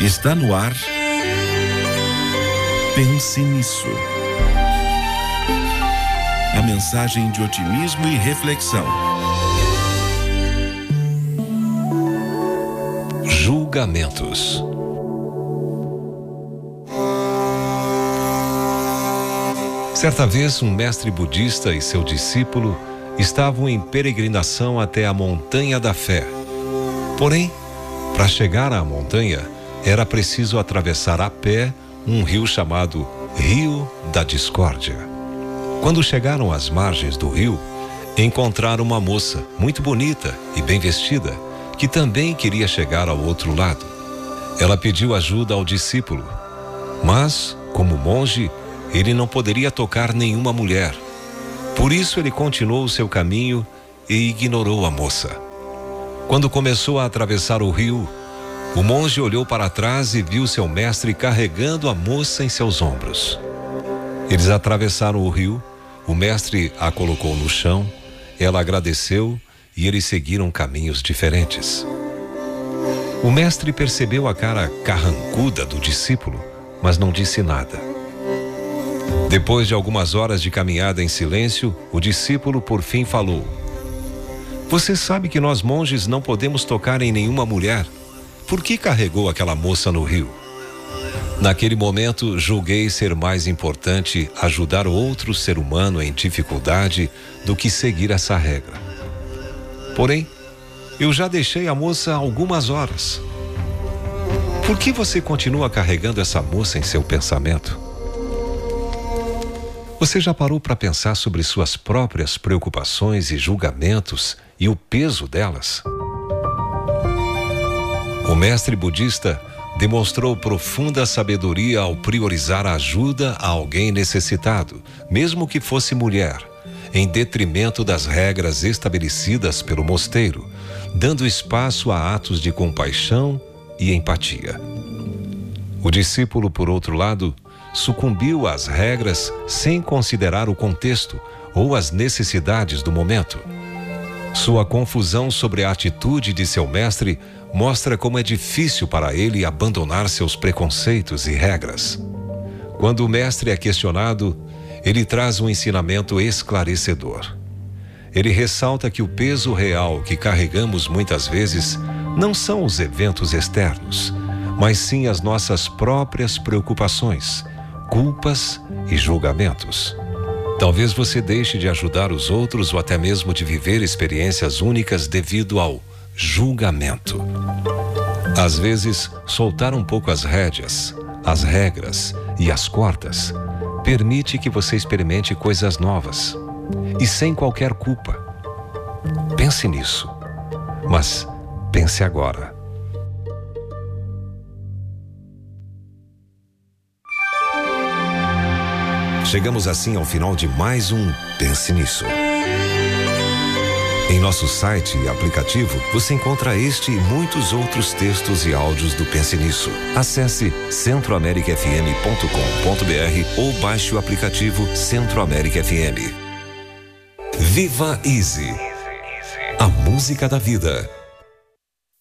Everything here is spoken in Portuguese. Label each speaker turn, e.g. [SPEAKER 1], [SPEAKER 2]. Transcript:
[SPEAKER 1] Está no ar. Pense nisso. A mensagem de otimismo e reflexão.
[SPEAKER 2] Julgamentos. Certa vez, um mestre budista e seu discípulo estavam em peregrinação até a Montanha da Fé. Porém, para chegar à montanha, era preciso atravessar a pé um rio chamado Rio da Discórdia. Quando chegaram às margens do rio, encontraram uma moça muito bonita e bem vestida, que também queria chegar ao outro lado. Ela pediu ajuda ao discípulo, mas, como monge, ele não poderia tocar nenhuma mulher. Por isso ele continuou o seu caminho e ignorou a moça. Quando começou a atravessar o rio, o monge olhou para trás e viu seu mestre carregando a moça em seus ombros. Eles atravessaram o rio, o mestre a colocou no chão, ela agradeceu e eles seguiram caminhos diferentes. O mestre percebeu a cara carrancuda do discípulo, mas não disse nada. Depois de algumas horas de caminhada em silêncio, o discípulo por fim falou: "Você sabe que nós monges não podemos tocar em nenhuma mulher. Por que carregou aquela moça no rio?" Naquele momento, julguei ser mais importante ajudar outro ser humano em dificuldade do que seguir essa regra. Porém, eu já deixei a moça há algumas horas. Por que você continua carregando essa moça em seu pensamento? Você já parou para pensar sobre suas próprias preocupações e julgamentos e o peso delas? O mestre budista demonstrou profunda sabedoria ao priorizar a ajuda a alguém necessitado, mesmo que fosse mulher, em detrimento das regras estabelecidas pelo mosteiro, dando espaço a atos de compaixão e empatia. O discípulo, por outro lado, sucumbiu às regras sem considerar o contexto ou as necessidades do momento. Sua confusão sobre a atitude de seu mestre mostra como é difícil para ele abandonar seus preconceitos e regras. Quando o mestre é questionado, ele traz um ensinamento esclarecedor. Ele ressalta que o peso real que carregamos muitas vezes não são os eventos externos, mas sim as nossas próprias preocupações, culpas e julgamentos. Talvez você deixe de ajudar os outros ou até mesmo de viver experiências únicas devido ao julgamento. Às vezes, soltar um pouco as rédeas, as regras e as cordas permite que você experimente coisas novas e sem qualquer culpa. Pense nisso, mas pense agora. Chegamos assim ao final de mais um Pense Nisso. Em nosso site e aplicativo, você encontra este e muitos outros textos e áudios do Pense Nisso. Acesse centroamericafm.com.br ou baixe o aplicativo Centro América FM. Viva Easy, a música da vida.